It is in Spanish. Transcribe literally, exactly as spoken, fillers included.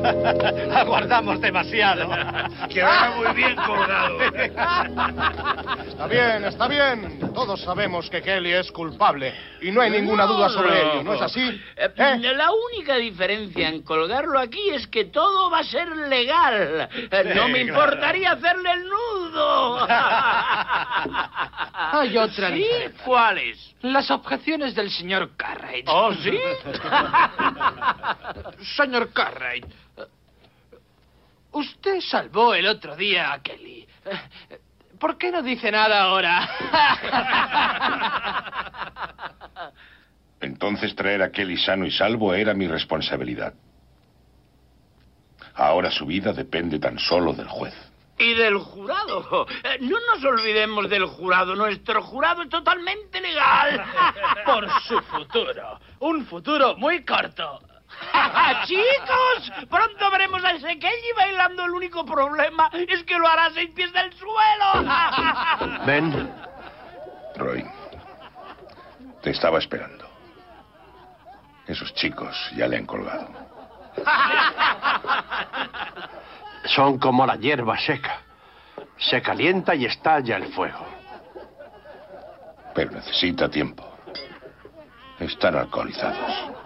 Aguardamos demasiado. Quedará muy bien colgado. Está bien, está bien. Todos sabemos que Kelly es culpable. Y no hay ninguna duda sobre ello, ¿no es así? Eh, ¿Eh? La única diferencia en colgarlo aquí es que todo va a ser legal. Eh, No Sí, me claro. importaría hacerle el nudo. Hay otra ¿Sí? diferencia. ¿Cuáles? Las objeciones del señor Cartwright. ¿Oh, sí? Señor Cartwright, usted salvó el otro día a Kelly. ¿Por qué no dice nada ahora? Entonces traer a Kelly sano y salvo era mi responsabilidad. Ahora su vida depende tan solo del juez. Y del jurado. Eh, No nos olvidemos del jurado. Nuestro jurado es totalmente legal. Por su futuro. Un futuro muy corto. ¡Chicos! Pronto veremos a ese Kelly bailando. El único problema es que lo hará a seis pies del suelo. Ven. Roy, te estaba esperando. Esos chicos ya le han colgado. Son como la hierba seca. Se calienta y estalla el fuego. Pero necesita tiempo. Están alcoholizados.